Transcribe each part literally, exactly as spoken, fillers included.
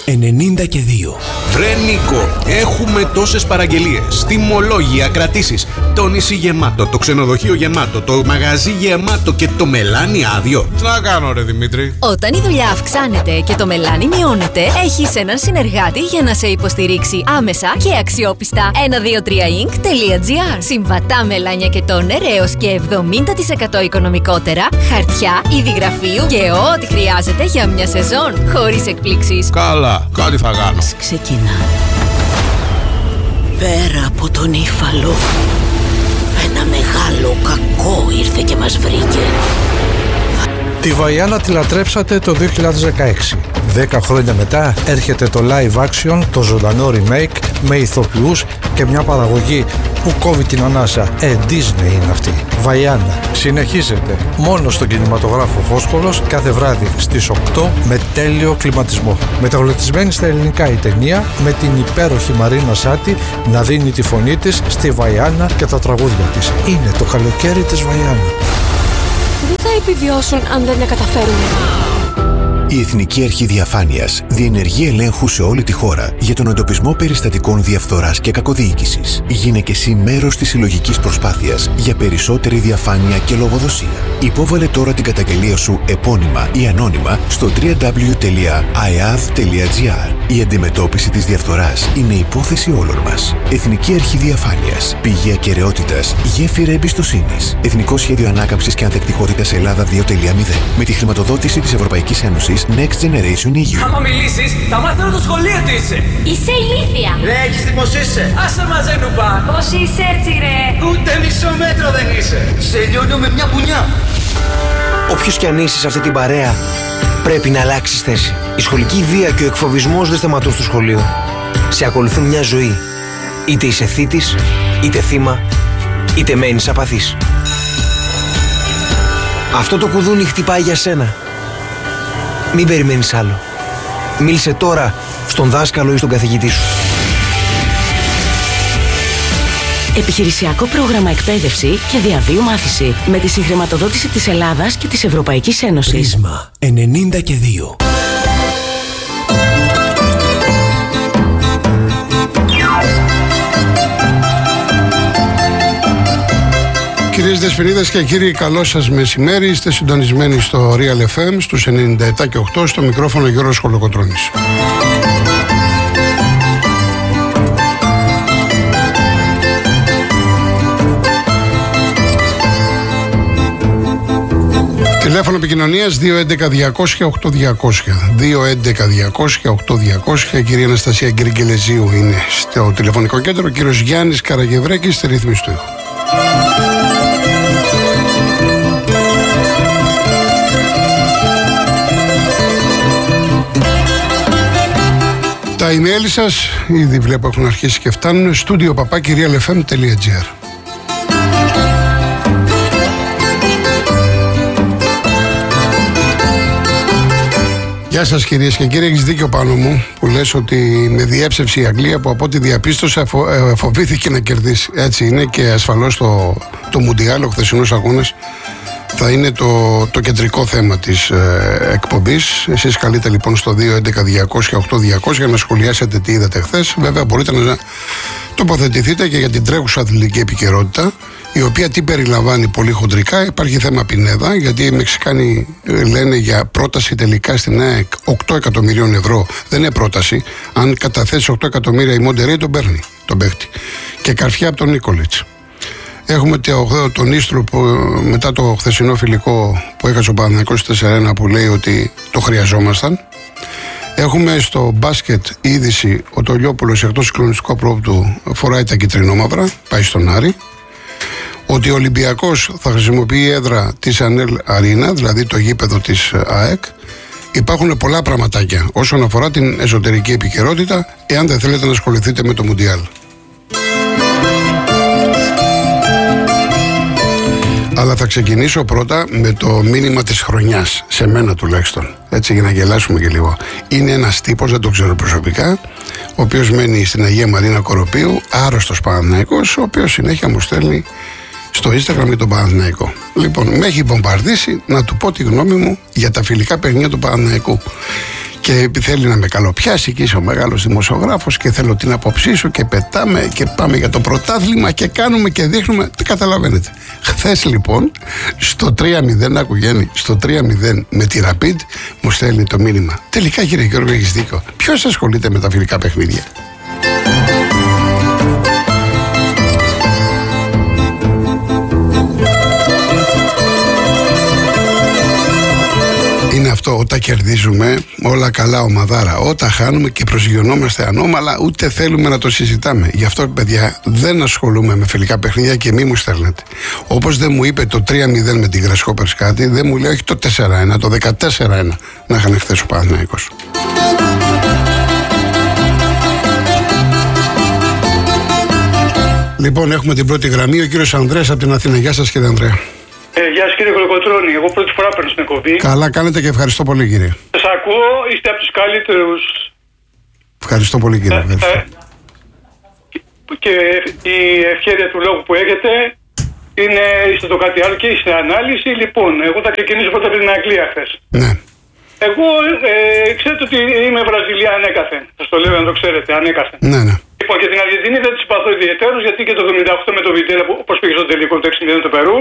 ενενήντα και δύο. Βρε Νίκο, έχουμε τόσες παραγγελίες, τιμολόγια, κρατήσεις. Το νησί γεμάτο, το ξενοδοχείο γεμάτο, το μαγαζί γεμάτο και το μελάνι άδειο. Τι να κάνω ρε Δημήτρη? Όταν η δουλειά αυξάνεται και το μελάνι μειώνεται, έχεις έναν συνεργάτη για να σε υποστηρίξει άμεσα και αξιόπιστα. ένα δύο τρία ινκ τελεία τζι άρ. Συμβατά μελάνια και τόνερ έως και εβδομήντα τοις εκατό οικονομικότερα, χαρτιά, είδη γραφείου και ό,τι χρειάζεται για μια σεζόν, χωρίς εκπλήξεις. Καλά, κάτι θα κάνω. Ξεκινά. Πέρα από τον Ήφαλο, ένα μεγάλο κακό ήρθε και μας βρήκε. Τη Βαϊάννα τη λατρέψατε το δύο χιλιάδες δεκαέξι. Δέκα χρόνια μετά έρχεται το live action, το ζωντανό remake με ηθοποιούς και μια παραγωγή που κόβει την ανάσα. Ε, Disney είναι αυτή. Βαϊάννα συνεχίζεται μόνο στον κινηματογράφο Φόσκολος κάθε βράδυ στις οκτώ με τέλειο κλιματισμό. Μεταγλωτισμένη στα ελληνικά η ταινία με την υπέροχη Μαρίνα Σάτι να δίνει τη φωνή της στη Βαϊάννα και τα τραγούδια της. Είναι το καλοκαίρι της Βαϊάννα. Δεν θα επιβιώσουν αν δεν τα καταφέρουν. Η Εθνική Αρχή Διαφάνειας διενεργεί ελέγχου σε όλη τη χώρα για τον εντοπισμό περιστατικών διαφθοράς και κακοδιοίκησης. Γίνε και εσύ μέρος της συλλογικής προσπάθειας για περισσότερη διαφάνεια και λογοδοσία. Υπόβαλε τώρα την καταγγελία σου επώνυμα ή ανώνυμα στο double-u double-u double-u τελεία άι έι έι ντι τελεία τζι άρ. Η αντιμετώπιση της διαφθοράς είναι υπόθεση όλων μας. Εθνική Αρχή Διαφάνειας. Πηγή ακεραιότητας. Γέφυρα εμπιστοσύνης. Εθνικό Σχέδιο Ανάκαμψης και Ανθεκτικότητας Ελλάδα δύο τελεία μηδέν. Με τη χρηματοδότηση της Ευρωπαϊκής Ένωσης Next Generation ι γιου. Άμα μιλήσεις, θα μάθω το σχολείο τι είσαι. Είσαι ηλίθια. Ρε, έχεις δει πως είσαι. Άσε μαζέ νουμπά. Πώς είσαι έτσι ρε. Ούτε μισό μέτρο δεν είσαι. Σε λιώνω με μια πουνιά. Όποιος κι αν είσαι σε αυτή την παρέα, πρέπει να αλλάξεις θέση. Η σχολική βία και ο εκφοβισμός δεν σταματούν στο σχολείο. Σε ακολουθούν μια ζωή. Είτε είσαι θήτης, είτε θύμα, είτε μένεις απαθής. Αυτό το κουδούνι χτυπάει για σένα. Μην περιμένεις άλλο. Μίλησε τώρα στον δάσκαλο ή στον καθηγητή σου. Επιχειρησιακό πρόγραμμα εκπαίδευση και διαβίου μάθηση με τη συγχρηματοδότηση της Ελλάδας και της Ευρωπαϊκής Ένωσης. Πρίσμα ενενήντα και δύο. Κυρίες Δεσποινίδες και κύριοι, καλό σας μεσημέρι. Είστε συντονισμένοι στο Real εφ εμ στους ενενήντα επτά και οκτώ, στο μικρόφωνο Γιώργος Χολοκοτρώνης. Τηλέφωνο επικοινωνίας δύο έντεκα διακόσια οκτώ διακόσια. δύο έντεκα διακόσια οκτώ διακόσια. Η κυρία Αναστασία Γκριγκελεζίου είναι στο τηλεφωνικό κέντρο. Ο κύριος Γιάννης Καραγευρέκης στη ρύθμιση του ήχου. Τα email σας ήδη βλέπω έχουν αρχίσει και φτάνουν. Studio παπάκι real f m τελεία g r. Γεια σας κυρίες και κύριοι, έχεις δίκιο πάνω μου που λες ότι με διέψευση η Αγγλία που από ό,τι διαπίστωσα φο, ε, φοβήθηκε να κερδίσει. Έτσι είναι και ασφαλώς το, το Μουντιάλ, ο χθεσινός αγώνας, θα είναι το, το κεντρικό θέμα της ε, εκπομπής. Εσείς καλείτε λοιπόν στο δύο έντεκα διακόσια οκτώ διακόσια να σχολιάσετε τι είδατε χθες. Βέβαια μπορείτε να τοποθετηθείτε και για την τρέχουσα αθλητική επικαιρότητα, η οποία τι περιλαμβάνει πολύ χοντρικά. Υπάρχει θέμα Πινέδα, γιατί οι Μεξικάνοι λένε για πρόταση τελικά στην ΑΕΚ οκτώ εκατομμυρίων ευρώ. Δεν είναι πρόταση. Αν καταθέσει οκτώ εκατομμύρια η Μοντερέι, τον παίρνει τον παίχτη. Και καρφιά από τον Νίκολιτς. Έχουμε τον Ίστρο που μετά το χθεσινό φιλικό που έχασε ο Παναθηναϊκός τέσσερα ένα που λέει ότι το χρειαζόμασταν. Έχουμε στο μπάσκετ είδηση ο Τολιόπουλος εκτός συγκλονιστικού απρόπτου φοράει τα κυτρινόμαυρα, πάει στον Άρη. Ότι ο Ολυμπιακός θα χρησιμοποιεί έδρα της Ανέλ Αρίνα, δηλαδή το γήπεδο της ΑΕΚ. Υπάρχουν πολλά πραγματάκια όσον αφορά την εσωτερική επικαιρότητα, εάν δεν θέλετε να ασχοληθείτε με το Μουντιάλ. Αλλά θα ξεκινήσω πρώτα με το μήνυμα της χρονιάς, σε μένα τουλάχιστον, έτσι για να γελάσουμε και λίγο. Είναι ένας τύπος, δεν τον ξέρω προσωπικά, ο οποίος μένει στην Αγία Μαρίνα Κοροπίου, άρρωστος Παναθηναϊκός, ο οποίος συνέχεια μου στέλνει στο Instagram για τον Παναθηναϊκό. Λοιπόν, με έχει μπομπαρδίσει να του πω τη γνώμη μου για τα φιλικά παιχνίδια του Παναθηναϊκού. Και θέλει να με καλοπιάσει και είσαι ο μεγάλος δημοσιογράφος και θέλω την άποψή σου και πετάμε και πάμε για το πρωτάθλημα και κάνουμε και δείχνουμε. Τι καταλαβαίνετε. Χθες λοιπόν στο τρία μηδέν, άκου Γιάννη, στο τρία μηδέν με τη Rapid μου στέλνει το μήνυμα. Τελικά κύριε Γιώργο, έχεις δίκιο. Ποιος ασχολείται με τα φιλικά παιχνίδια? Είναι αυτό, όταν κερδίζουμε όλα καλά ομαδάρα, όταν χάνουμε και προσγειωνόμαστε ανώμαλα, ούτε θέλουμε να το συζητάμε. Γι' αυτό παιδιά δεν ασχολούμαι με φιλικά παιχνίδια και μη μου στέλνετε. Όπως δεν μου είπε το τρία μηδέν με την Grasshoppers κάτι, δεν μου λέει όχι το τέσσερα ένα, το δεκατέσσερα ένα να είχαν χθες ο Παναθηναϊκός. Λοιπόν, έχουμε την πρώτη γραμμή, ο κύριος Ανδρέας από την Αθήνα. Γεια σας κύριε Ανδρέα. Ε, γεια σας κύριε Κολοκοτρώνη, εγώ πρώτη φορά παίρνω στην εκπομπή. Καλά κάνετε και ευχαριστώ πολύ κύριε. Σας ακούω, είστε από τους καλύτερους. Ευχαριστώ πολύ κύριε. Ε, ε, και η ευχέρεια του λόγου που έχετε είναι, είστε το κάτι άλλο και είστε ανάλυση. Λοιπόν, εγώ θα ξεκινήσω πρώτα από την Αγγλία χθες. Ναι. Εγώ ε, ξέρετε ότι είμαι Βραζιλία ανέκαθεν. Σας το λέω να το ξέρετε, ανέκαθεν. Ναι, ναι. Λοιπόν, και την Αργεντινή δεν τη συμπαθώ ιδιαίτερως, γιατί και το εβδομήντα οκτώ με το Βιντέλα που όπως πήγε στο τελικό το έξι μηδέν το Περού,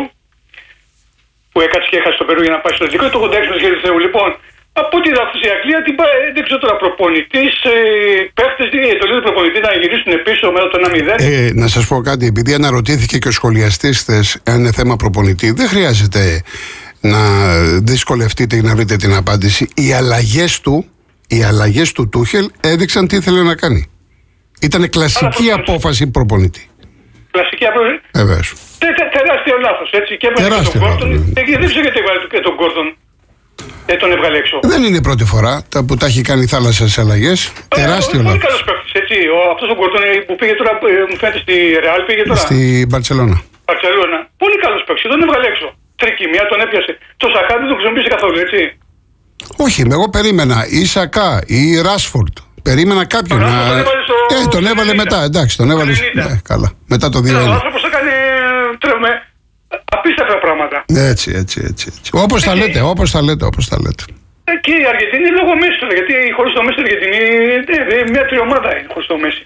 που έκατσε και έχασε το Περού για να πάει στο τελικό, το ογδόντα έξι με το Θεού. Λοιπόν, από ό,τι είδα αυτή η Αγγλία, την πάει, δεν ξέρω τώρα προπονητή, ε, παίχτε, το λέω προπονητή να γυρίσουν πίσω μετά το ένα μηδέν. Ε, να σας πω κάτι, επειδή αναρωτήθηκε και ο σχολιαστής χθες αν είναι θέμα προπονητή, δεν χρειάζεται να δυσκολευτείτε ή να βρείτε την απάντηση. Οι αλλαγές του, οι αλλαγές του Τούχελ έδειξαν τι ήθελε να κάνει. Ήτανε κλασική Άρα, απόφαση προπονητή. Κλασική απόφαση. Βεβαίως. Τε, τε, τεράστιο λάθος, έτσι. Και έβαλε και τον Γκόρντον. Δεν ξέρω γιατί έβαλε και τον Γκόρντον. Δεν τον έβγαλε έξω. Δεν είναι η πρώτη φορά που τα έχει κάνει θάλασσες αλλαγές. Ε, τεράστιο λάθος. Πολύ καλός παίκτης, έτσι. Αυτός ο Γκόρντον που πήγε τώρα, μου φαίνεται στη Ρεάλ, πήγε τώρα. Στη Μπαρτσελώνα. Μπαρτσελώνα. Πολύ καλός παίκτης, τον έβγαλε έξω. Τρικυμία, τον έπιασε. Το Σακά δεν τον χρησιμοποίησε καθόλου, έτσι. Όχι, εγώ περίμενα ή Σακά ή Ράσφορντ. Περίμενα κάποιον να. Τον έβαλε, στο... ε, τον έβαλε μετά, εντάξει, τον έβαλε. Ναι, καλά. Μετά το δύο ένα. Ο άνθρωπος έκανε τρέμε, απίστευτα πράγματα. Έτσι, έτσι, έτσι. έτσι. Όπως τα λέτε, όπως τα λέτε, όπως τα λέτε. Ε, και η Αργεντινή λόγω Μέση, γιατί χωρίς το Μέση η Αργεντινή είναι μια τριομάδα χωρίς το Μέση.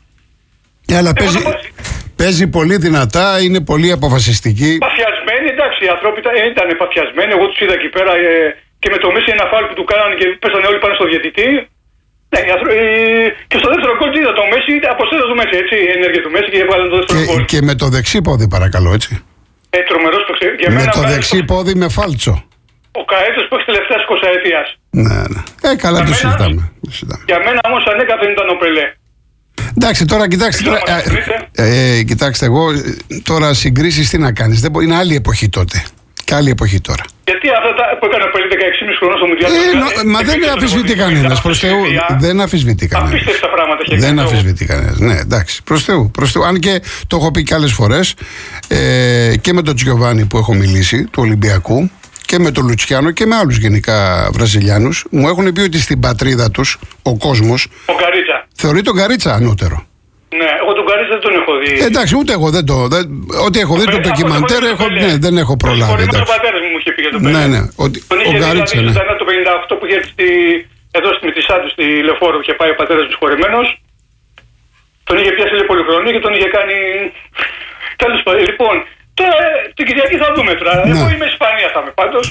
Ε, αλλά παίζει, παίζει πολύ δυνατά, είναι πολύ αποφασιστική. Παθιασμένοι, εντάξει, οι άνθρωποι ήταν παθιασμένοι. Εγώ τους είδα εκεί πέρα ε, και με το Μέση ένα φάουλ που του κάνανε και πέσανε όλοι πάνω στο διαιτητή. Ναι, και στο δεύτερο γκολ είδα το Μέση, αποστέλω του Μέση, έτσι, η ενέργεια του Μέση και έβγαλε το δεύτερο γκολ. Και με το δεξί πόδι, παρακαλώ, έτσι. Ε, τρομερός παίξε. Με το δεξί πόδι με φάλτσο. Ο Καέτος που έχει τελευταία εικοσαετίας. Ναι, ναι. Ε, καλά το συζητάμε. Για μένα όμως ανέκαθεν ήταν ο Πελέ. Εντάξει, τώρα κοιτάξτε. Τώρα, ε, ε, κοιτάξτε, εγώ τώρα συγκρίσεις τι να κάνεις. Δεν, είναι άλλη εποχή τότε. Και άλλη εποχή τώρα. Γιατί αυτά τα που έκανε ο Πελέ δεκαέξι χρονών στο Μουντιάλ. Ε, μα δεν αφισβητεί κανένας. Προς Θεού. Δεν αφισβητεί κανένας. Απίστευτα πράγματα έχει Δεν αφισβητεί κανένας. Ναι, εντάξει. Προς Θεού. Προς Θεού. Αν και το έχω πει και άλλες φορές ε, και με τον Τζιοβάνι που έχω μιλήσει, του Ολυμπιακού, και με τον Λουτσιάνο και με άλλους γενικά Βραζιλιάνους, μου έχουν πει ότι στην πατρίδα τους ο κόσμος. Ο Γκαρίτσα. Θεωρεί τον Γκαρίτσα ανώτερο. Ναι, εγώ τον Γκαρίτσα δεν τον έχω δει. Ε, εντάξει, ούτε εγώ δεν το. Δεν, ό,τι έχω δει το ντοκιμαντέρ, έχω, ναι, δεν έχω προλάβει. Ο πατέρας μου μου είχε πει για τον Πελέ. Ναι, ναι. Ο, ο Γκαρίτσα. Ναι. Ήταν το πενήντα οκτώ που είχε έρθει στη, εδώ στη Μητισάντου, στη Λεωφόρο, είχε πάει ο πατέρας μου χωρεμένος. Τον είχε πιάσει λίγο πολυχρονή και τον είχε κάνει. Τέλος πάντων, λοιπόν. Τώρα την Κυριακή θα δούμε τώρα. Ναι. Εγώ είμαι Ισπανία θα είμαι πάντως.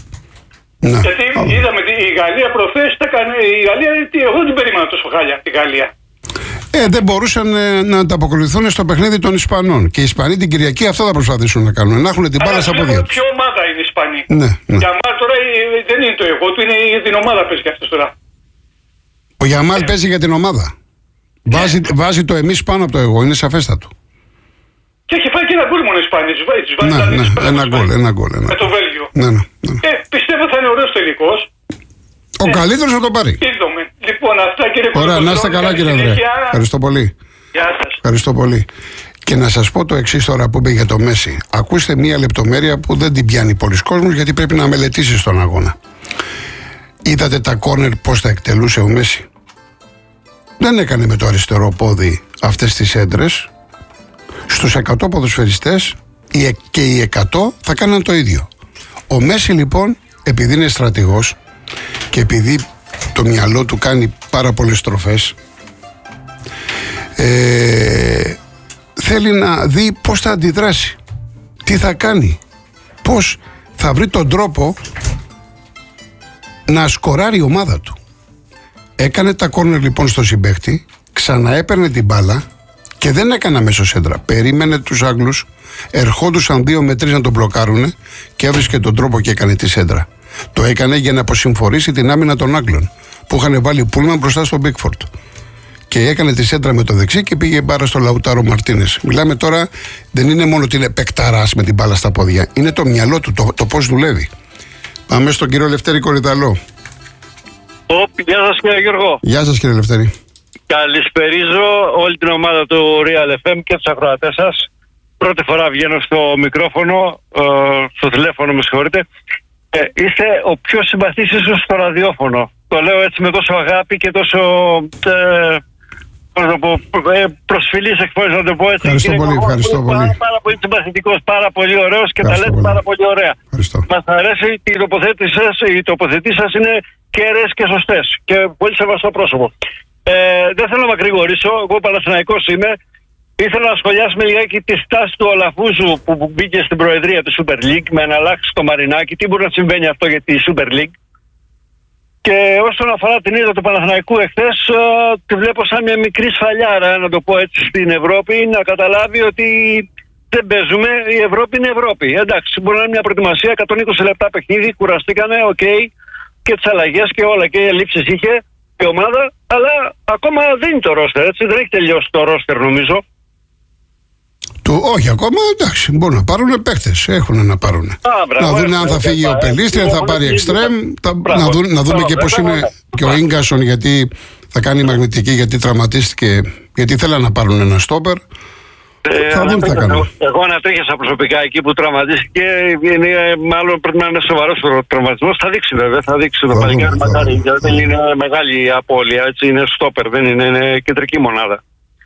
Ναι. Γιατί oh. είδαμε η Γαλλία προχθές, η Γαλλία, εγώ δεν την περίμενα τόσο χάλια τη Γαλλία. Ε, δεν μπορούσαν ε, να ανταποκριθούν στο παιχνίδι των Ισπανών. Και οι Ισπανοί την Κυριακή αυτό θα προσπαθήσουν να κάνουν. Να έχουν την μπάλα στα πόδια τους. Ποια ομάδα είναι οι Ισπανοί. Ναι, ναι. Γιαμάλ τώρα δεν είναι το εγώ του, είναι την ομάδα παίζει και αυτό τώρα. Ο Γιαμάλ yeah. παίζει για την ομάδα. Yeah. Βάζει, βάζει το εμείς πάνω από το εγώ, είναι σαφέστατο. Και έχει φάει και ένα γκολ μόνο οι Ισπανοί. Ναι, ναι, ένα γκολ, ένα γκολ. Με το Βέλγιο. Ναι, ναι, ναι. Ε, πιστεύω θα είναι ωραίος τελικός. Ο ε, καλύτερος θα το πάρει. Είδαμε. Λοιπόν, αυτά κύριε Κολοκοτρώνη. Ωραία, να είστε καλά κύριε Ανδρέα. Ευχαριστώ πολύ. Γεια σας. Ευχαριστώ πολύ. Και να σας πω το εξής τώρα που είπε για το Μέση. Ακούστε μία λεπτομέρεια που δεν την πιάνει πολλοί κόσμος γιατί πρέπει να μελετήσεις τον αγώνα. Είδατε τα κόρνερ πώς τα εκτελούσε ο Μέση. Δεν έκανε με το αριστερό πόδι αυτές τις έντρες. Στους εκατό ποδοσφαιριστές και οι εκατό θα κάναν το ίδιο. Ο Μέση λοιπόν, επειδή είναι στρατηγός και επειδή το μυαλό του κάνει πάρα πολλές στροφές. Ε, θέλει να δει πώς θα αντιδράσει, τι θα κάνει, πώς θα βρει τον τρόπο να σκοράρει η ομάδα του. Έκανε τα κόρνερ λοιπόν στο συμπαίχτη, ξαναέπαιρνε την μπάλα και δεν έκανε αμέσως σέντρα. Περίμενε τους Άγγλους, ερχόντουσαν δύο με τρεις να τον μπλοκάρουνε και έβρισκε τον τρόπο και έκανε τη σέντρα. Το έκανε για να αποσυμφορήσει την άμυνα των Άγγλων που είχαν βάλει πούλμαν μπροστά στο Μπίκφορντ. Και έκανε τη σέντρα με το δεξί και πήγε μπάρα στο Λαουτάρο Μαρτίνες. Μιλάμε τώρα, δεν είναι μόνο ότι είναι παικταράς με την μπάλα στα πόδια, είναι το μυαλό του, το, το πώς δουλεύει. Πάμε στον κύριο Λευτέρη Κορυδαλό. Γεια σας κύριε Γιώργο. Γεια σας κύριε Λευτέρη. Καλησπερίζω όλη την ομάδα του Real εφ εμ και τους ακροατές σας. Πρώτη φορά βγαίνω στο μικρόφωνο, ε, στο τηλέφωνο με συγχωρείτε. Ε, είστε ο πιο συμπαθής ίσως στο ραδιόφωνο. Το λέω έτσι με τόσο αγάπη και τόσο ε, ε, προσφυλής εκφώνηση, να το πω έτσι. Ευχαριστώ πολύ, ευχαριστώ πολύ. Πάρα, πάρα πολύ συμπαθητικός, πάρα πολύ ωραίος και τα λέτε πολύ. πάρα πολύ ωραία. Μας αρέσει, η τοποθέτηση σας, οι τοποθετήσεις σας είναι κέραιες και σωστές και πολύ σεβαστό πρόσωπο. Ε, δεν θέλω να μακρηγορήσω, εγώ Παναθηναϊκός είμαι. Ήθελα να σχολιάσουμε λιγάκι τη στάση του Αλαφούζου που μπήκε στην προεδρία του Super League με να αλλάξει το Μαρινάκι. Τι μπορεί να συμβαίνει αυτό για τη Super League. Και όσον αφορά την ήττα του Παναθηναϊκού εχθές, τη βλέπω σαν μια μικρή σφαλιάρα, να το πω έτσι, στην Ευρώπη, να καταλάβει ότι δεν παίζουμε, η Ευρώπη είναι Ευρώπη. Εντάξει, μπορεί να είναι μια προετοιμασία, εκατόν είκοσι λεπτά παιχνίδι, κουραστήκανε, οκ, okay, και τις αλλαγές και όλα, και οι ελλείψεις είχε η ομάδα, αλλά ακόμα δεν είναι το ρόστερ, έτσι, δεν έχει τελειώσει το ρόστερ νομίζω. Του, όχι ακόμα, εντάξει, μπορούν να πάρουν παίχτες, έχουν να πάρουν. Α, μπράβο, να δουν αν θα φύγει ο Πελίστρη, αν θα πάρει εξτρέμ, να δουν, να δουν και πώς είναι και ο Ίγκασον, γιατί θα κάνει μαγνητική, γιατί τραυματίστηκε, γιατί θέλαν να πάρουν ένα στόπερ. Ε, θα δουν τι θα κάνουν. Εγώ ανατρίχιασα προσωπικά εκεί που τραυματίστηκε, είναι, μάλλον πρέπει να είναι σοβαρός ο τραυματισμός. Θα δείξει βέβαια, θα δείξει το παλικάρι μακάρι. Δεν είναι μεγάλη απώλεια, έτσι, είναι στόπερ, δεν είναι, είναι κεντρική μονάδα.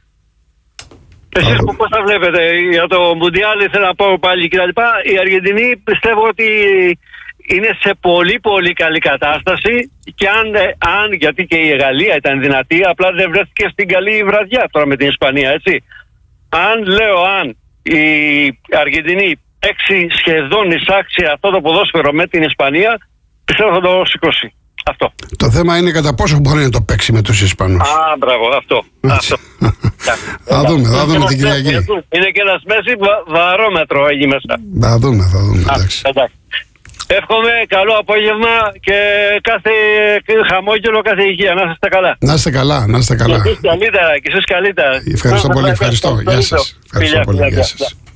Εσείς πώς θα βλέπετε για το Μουντιάλ, ήθελα να πω πάλι και τα λοιπά. Η Αργεντινή πιστεύω ότι είναι σε πολύ πολύ καλή κατάσταση και αν, αν γιατί και η Γαλλία ήταν δυνατή, απλά δεν βρέθηκε στην καλή βραδιά τώρα με την Ισπανία, έτσι. Αν λέω αν η Αργεντινή παίξει σχεδόν εισάξει αυτό το ποδόσφαιρο με την Ισπανία, πιστεύω θα το σηκώσει. Αυτό. Το θέμα είναι κατά πόσο μπορεί να το παίξει με τους Ισπανούς. Α, μπράβο, αυτό. αυτό. Θα δούμε, θα δούμε την Κυριακή. Είναι και ένας μέση βαρόμετρο εκεί μέσα. Θα δούμε, θα δούμε, εντάξει. Εύχομαι καλό απόγευμα και κάθε χαμόγελο, κάθε υγεία. Να είστε καλά. Να είστε καλά, να είστε καλά. Και εσείς καλύτερα, και εσείς καλύτερα. Ευχαριστώ πολύ, ευχαριστώ. Γεια σας. Ευχαριστώ πολύ, γεια σας.